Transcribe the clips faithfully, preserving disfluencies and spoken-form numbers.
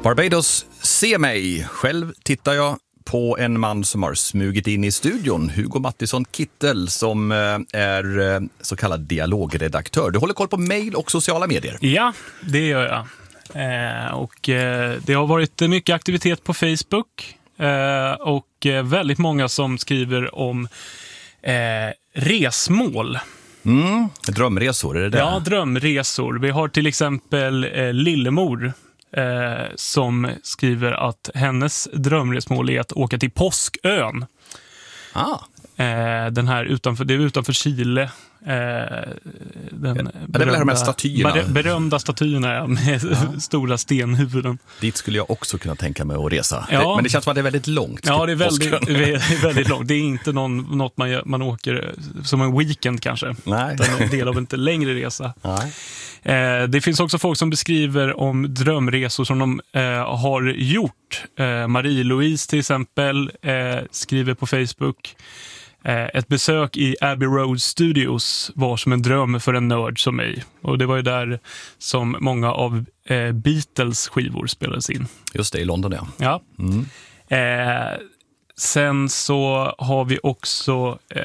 Barbados, se mig. Själv tittar jag på en man som har smugit in i studion, Hugo Mattisson Kittel, som är så kallad dialogredaktör. Du håller koll på mejl och sociala medier. Ja, det gör jag. Eh, och eh, det har varit mycket aktivitet på Facebook eh, och eh, väldigt många som skriver om eh, resmål. Mm, drömresor, är det det? Ja, drömresor. Vi har till exempel eh, Lillemor eh, som skriver att hennes drömresmål är att åka till Påskön. Ah. Eh, den här utanför, det är utanför Chile. Eh, den ja, det är väl de här statyerna. ber, berömda statyerna med ja. stora stenhuvuden. Dit skulle jag också kunna tänka mig att resa. Ja. Det, men det känns som att det är väldigt långt. Ja, det är väldigt, väldigt långt. Det är inte någon, något man, man åker som en weekend kanske. Nej. Det är en del av en inte längre resa. Nej. Eh, det finns också folk som beskriver om drömresor som de eh, har gjort. Eh, Marie-Louise till exempel eh, skriver på Facebook: ett besök i Abbey Road Studios var som en dröm för en nörd som mig. Och det var ju där som många av eh, Beatles skivor spelades in. Just det, i London, ja. Ja. Mm. Eh, sen så har vi också eh,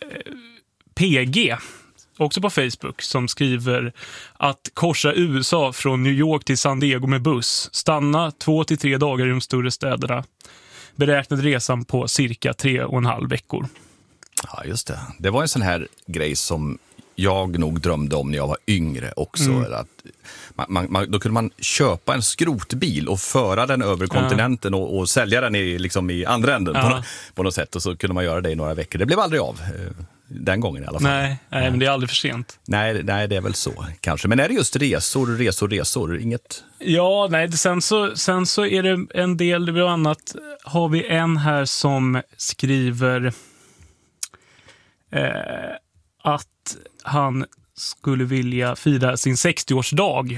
P G, också på Facebook, som skriver att korsa U S A från New York till San Diego med buss. Stanna två till tre dagar i de större städerna. Beräknad resan på cirka tre och en halv veckor. Ja, just det. Det var en sån här grej som jag nog drömde om när jag var yngre också. Mm. Att man, man, då kunde man köpa en skrotbil och föra den över kontinenten ja. och, och sälja den i, liksom i andra änden ja. på, på något sätt. Och så kunde man göra det i några veckor. Det blev aldrig av den gången i alla fall. Nej, nej men det är aldrig för sent. Nej, nej, det är väl så kanske. Men är det just resor, resor, resor? Inget? Ja, nej, sen så, sen så är det en del, bland annat har vi en här som skriver Eh, att han skulle vilja fira sin sextioårsdag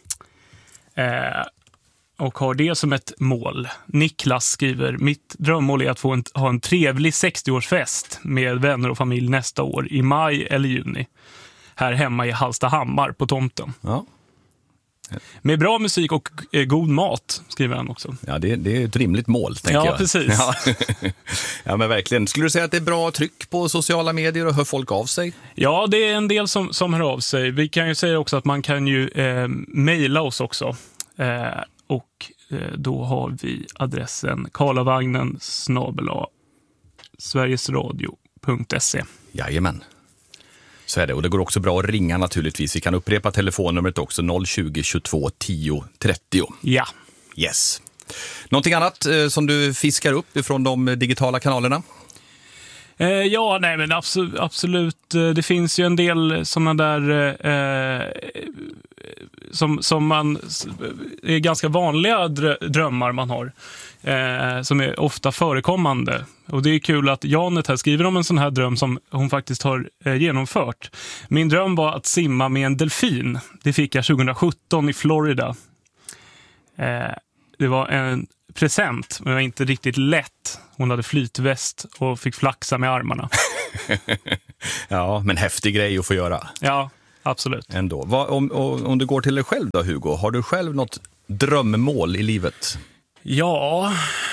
eh, och har det som ett mål. Niklas skriver: mitt drömmål är att få en, ha en trevlig sextioårsfest med vänner och familj nästa år i maj eller juni här hemma i Hallstahammar på tomten. Ja. Med bra musik och eh, god mat, skriver han också. Ja, det, det är ett rimligt mål, tänker ja, jag. Precis. Ja, precis. Ja, men verkligen. Skulle du säga att det är bra tryck på sociala medier och hör folk av sig? Ja, det är en del som, som hör av sig. Vi kan ju säga också att man kan ju eh, mejla oss också. Eh, och eh, då har vi adressen karlavagnen snabel-a sverigesradio punkt se. Jajamän. Så är det. Och det går också bra att ringa naturligtvis. Vi kan upprepa telefonnumret också, noll tjugo, tjugotvå, tio, trettio. Ja. Yes. Någonting annat eh, som du fiskar upp ifrån de digitala kanalerna? Eh, ja, nej men absolut, absolut. Det finns ju en del sådana där eh, som, som man är ganska vanliga drömmar man har. Eh, som är ofta förekommande. Och det är kul att Janet här skriver om en sån här dröm som hon faktiskt har eh, genomfört. Min dröm var att simma med en delfin. Det fick jag tjugosjutton i Florida. Eh, det var en present, men det var inte riktigt lätt. Hon hade flytväst och fick flaxa med armarna. Ja, men häftig grej att få göra. Ja, absolut. Ändå. Vad, om, om du går till dig själv då, Hugo, har du själv något drömmål i livet? Ja,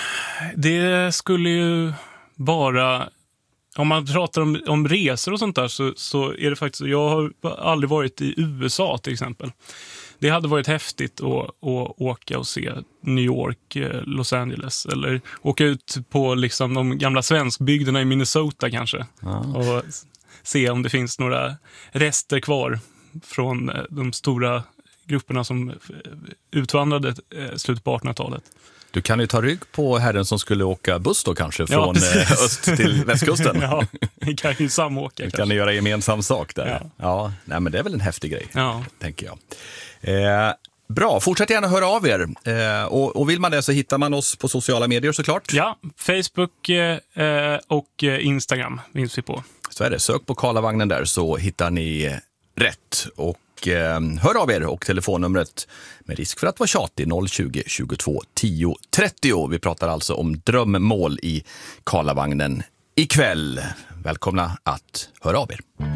det skulle ju vara... Om man pratar om, om resor och sånt där så, så är det faktiskt... Jag har aldrig varit i U S A till exempel. Det hade varit häftigt att, att åka och se New York, Los Angeles. Eller åka ut på liksom de gamla svenskbygderna i Minnesota kanske. Ja. Och se om det finns några rester kvar från de stora grupperna som utvandrade slutet på artonhundratalet. Du kan ju ta rygg på herren som skulle åka buss då kanske från ja, öst till västkusten. Ja, vi kan ju samåka. Vi kan ni göra gemensam sak där. Ja, ja nej, men det är väl en häftig grej, ja. tänker jag. Eh, bra, fortsätt gärna höra av er. Eh, och, och vill man det så hittar man oss på sociala medier såklart. Ja, Facebook eh, och Instagram finns vi på. Så är det, sök på Karlavagnen där så hittar ni rätt. Och hör av er, och telefonnumret med risk för att vara tjatig noll tjugo, tjugotvå, tio, trettio. Vi pratar alltså om drömmål i Karlavagnen ikväll. Välkomna att höra av er.